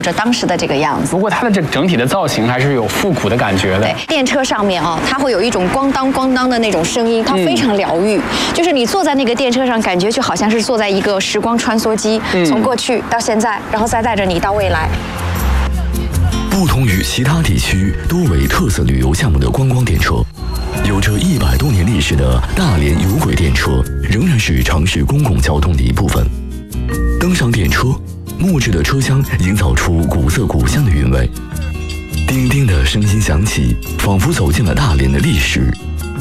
这当时的这个样子。 不过它的这整体的造型还是有复古的感觉的。 对，电车上面啊，它会有一种咣当咣当的那种声音，它非常疗愈。就是你坐在那个电车上，感觉就好像是坐在一个时光穿梭机，从过去到现在，然后再带着你到未来。 不同于其他地区多为特色旅游项目的观光电车，有着100多年历史的大连有轨电车仍然是城市公共交通的一部分。登上电车，木质的车厢营造出古色古香的韵味，叮叮的声音响起，仿佛走进了大连的历史。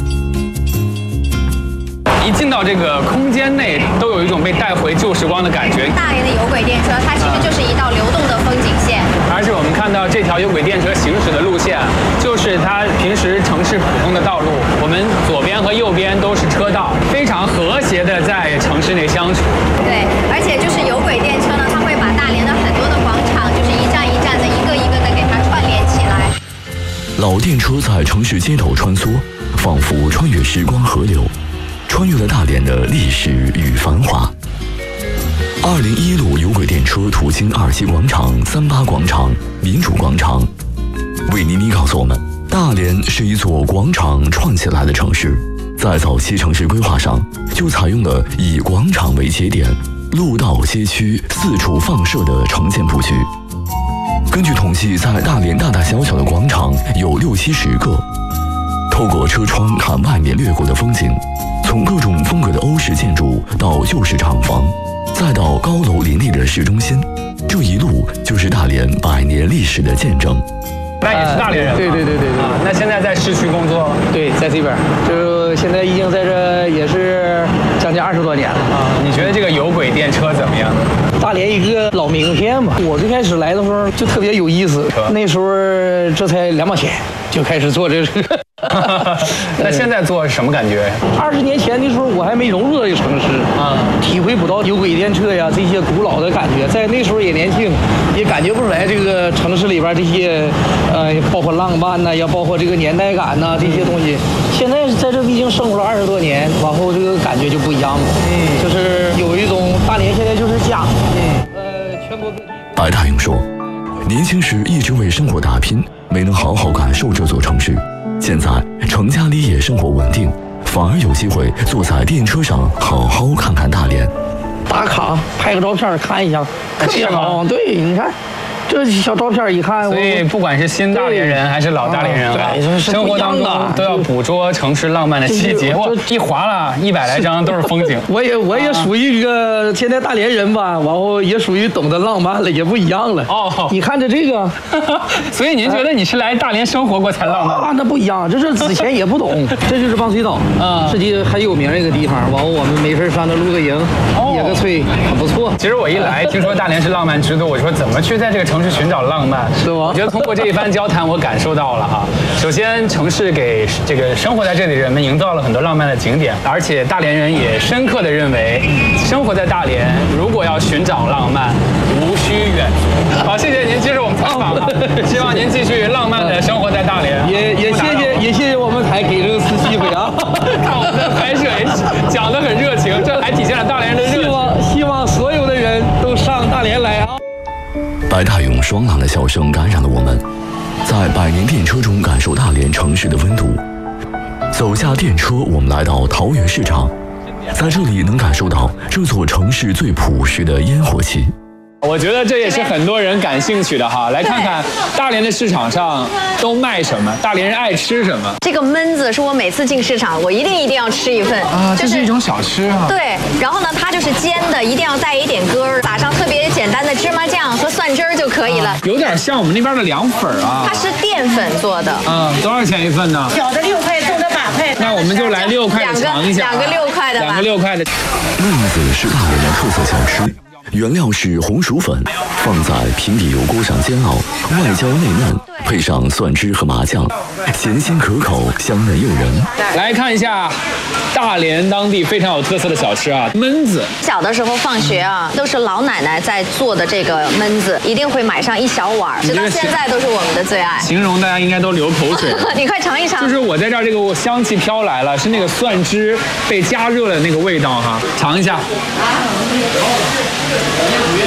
一进到这个空间内，都有一种被带回旧时光的感觉。 大连的有轨电车，它其实就是一道流动的风景线。 而且我们看到这条有轨电车行驶的路线，就是它平时城市普通的道路。我们左边和右边都是车道，非常和谐的在城市内相处。 对，而且就是有轨电车呢，它会把大连的很多的广场，就是一站一站的、一个一个的给它串联起来。 老电车在城市街头穿梭，仿佛穿越时光河流，穿越了大连的历史与繁华。201路有轨电车途经27广场、38广场、民主广场。维尼尼告诉我们，大连是一座广场串起来的城市，在早期城市规划上就采用了以广场为节点、路道街区四处放射的城建布局。根据统计，在大连大大小小的广场有60-70个。透过车窗看外面掠过的风景，从各种风格的欧式建筑到旧式厂房，再到高楼林立的市中心，这一路就是大连100年历史的见证。 那也是大连人吗？ 对。 那现在在市区工作？ 对，在这边，就现在已经在这也是将近20多年了啊。 你觉得这个有轨电车怎么样？ 大连一个老名片嘛。我最开始来的时候就特别有意思，那时候这才2毛钱就开始做这个。 那现在做什么感觉 ？20年前的时候，我还没融入这个城市啊，体会不到有轨电车呀这些古老的感觉。在那时候也年轻，也感觉不出来这个城市里边这些，包括浪漫呐，也包括这个年代感呐这些东西。现在在这毕竟生活了20多年，往后这个感觉就不一样了。就是有一种大连现在就是家。全国各地。 白大勇说，年轻时一直为生活打拼，没能好好感受这座城市。现在成家立业，生活稳定，反而有机会坐在电车上好好看看大连， 打卡拍个照片看一下，特别好。对，你看这小照片一看， 所以不管是新大连人还是老大连人啊，生活当中都要捕捉城市浪漫的细节。我一划了100来张都是风景。 我也属于一个现在大连人吧，然后也属于懂得浪漫了，也不一样了。哦，你看着这个， 所以您觉得你是来大连生活过才浪漫啊？那不一样，这是之前也不懂。这就是棒水岛啊，是很有名的一个地方。然后我们没事上那露个营，野个炊，很不错。 其实我一来听说大连是浪漫之都，我说怎么去在这个城市寻找浪漫？ 是吗？ 我觉得通过这一番交谈，我感受到了哈。首先，城市给这个生活在这里的人们营造了很多浪漫的景点，而且大连人也深刻地认为，生活在大连，如果要寻找浪漫，无需远足。好，谢谢您接受我们采访啊，希望您继续浪漫地生活在大连。 也谢谢我们台给这次机会啊。 看我们的拍摄也讲得很热情，这还体现了大连人的热情。 希望所有的人都上大连来啊。 白大勇爽朗的笑声感染了我们，在100年电车中感受大连城市的温度。走下电车，我们来到桃园市场，在这里能感受到这座城市最朴实的烟火气。 我觉得这也是很多人感兴趣的哈，来看看大连的市场上都卖什么，大连人爱吃什么。 这个焖子是我每次进市场，我一定要吃一份啊，这是一种小吃啊。 对，然后呢，它就是煎的，一定要带一点根儿，打上特别简单的芝麻酱和蒜汁儿就可以了。 有点像我们那边的凉粉啊。 它是淀粉做的。 多少钱一份呢？ 小的6块，重的8块。 那我们就来6块的尝一下。 两个6块的吧。 2个6块的。 焖子是大连的特色小吃。原料是红薯粉，放在平底油锅上煎熬，外焦内嫩，配上蒜汁和麻酱，咸鲜可口，香嫩诱人。 来看一下大连当地非常有特色的小吃啊，焖子。 小的时候放学啊，都是老奶奶在做的这个焖子，一定会买上一小碗，直到现在都是我们的最爱。 形容大家应该都流口水。 你快尝一尝。 就是我在这儿，这个香气飘来了，是那个蒜汁被加热的那个味道哈，尝一下。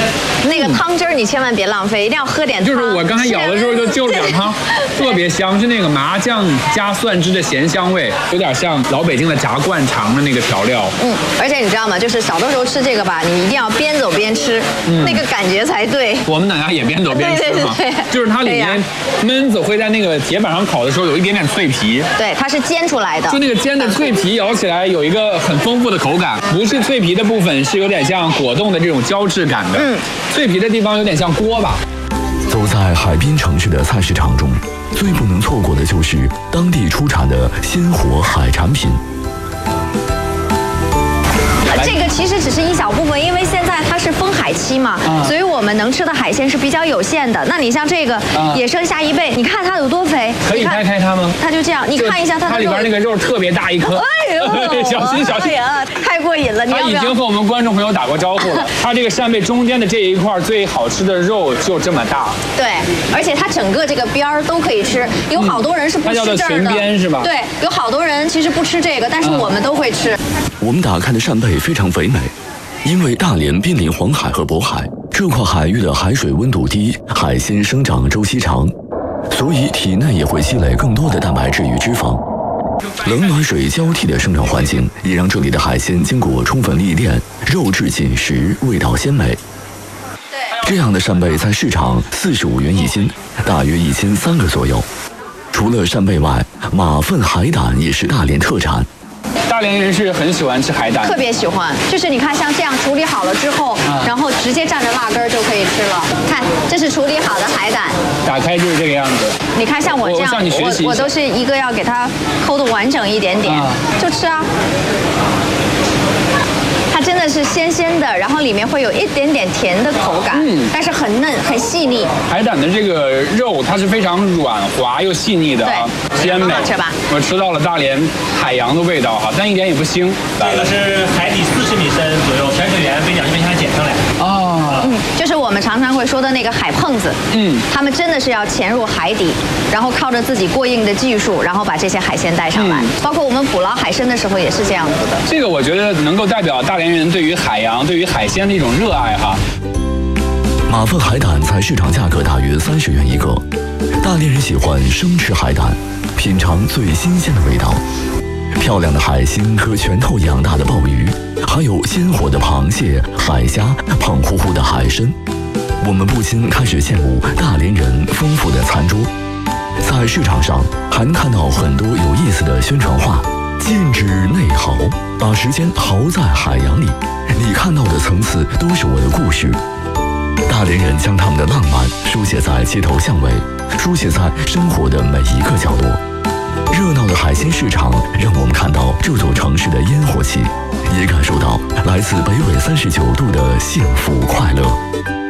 那个汤汁儿你千万别浪费，一定要喝点汤。 就是我刚才咬的时候就2汤，特别香，是那个麻酱加蒜汁的咸香味，有点像老北京的炸灌肠的那个调料。 而且你知道吗？就是小的时候吃这个吧，你一定要边走边吃，那个感觉才对。 我们大家也边走边吃嘛， 对， 就是它里面焖子会在那个铁板上烤的时候有一点点脆皮， 对，它是煎出来的， 就那个煎的脆皮咬起来有一个很丰富的口感，不是脆皮的部分是有点像果冻的这种胶质感的，脆皮的地方有点像锅巴。 走在海滨城市的菜市场中，最不能错过的就是当地出产的鲜活海产品。 这个其实只是一小部分，因为现在它是封海期嘛，所以我们能吃的海鲜是比较有限的。那你像这个野生虾贻贝，你看它有多肥， 可以拆开它吗？ 它就这样，你看一下它的肉， 它里边那个肉特别大一颗， 哎呦， 小心小心， 哎呀，太过瘾了！你要不要？ 他已经和我们观众朋友打过招呼了。它这个扇贝中间的这一块最好吃的肉就这么大， 对，而且它整个这个边儿都可以吃，有好多人是不吃这儿的， 它叫做裙边是吧？ 对，有好多人其实不吃这个，但是我们都会吃。 我们打开的扇贝非常肥美，因为大连濒临黄海和渤海，这块海域的海水温度低，海鲜生长周期长，所以体内也会积累更多的蛋白质与脂肪。冷暖水交替的生长环境，也让这里的海鲜经过充分历练，肉质紧实，味道鲜美。这样的扇贝在市场45元一斤，大约1003个左右。除了扇贝外，马粪海胆也是大连特产。 大连人是很喜欢吃海胆， 特别喜欢，就是你看像这样处理好了之后，然后直接蘸着辣根儿就可以吃了。看，这是处理好的海胆， 打开就是这个样子。 你看像我这样， 我向你学习一下我都是一个要给它抠的完整一点点，就吃啊。它真的是鲜鲜的，然后里面会有一点点甜的口感，但是很嫩很细腻。 海胆的这个肉它是非常软滑又细腻的啊，鲜美。 吃吧， 我吃到了大连海洋的味道哈，但一点也不腥。 这个是海底40米深左右，潜水员被氧气瓶下捡上来。 就是我们常常会说的那个海碰子，他们真的是要潜入海底，然后靠着自己过硬的技术，然后把这些海鲜带上来。包括我们捕捞海参的时候也是这样子的。 这个我觉得能够代表大连人对于海洋、对于海鲜的一种热爱哈。 马粪海胆在市场价格大约30元一个，大连人喜欢生吃海胆，品尝最新鲜的味道。漂亮的海星和拳头一样大的鲍鱼，还有鲜活的螃蟹、海虾、胖乎乎的海参，我们不禁开始羡慕大连人丰富的餐桌。在市场上还能看到很多有意思的宣传画，禁止内耗，把时间耗在海洋里，你看到的层次都是我的故事。大连人将他们的浪漫书写在街头巷尾，书写在生活的每一个角落。热闹的海鲜市场让我们看到这座城市的烟火气，也感受到来自北纬39度的幸福快乐。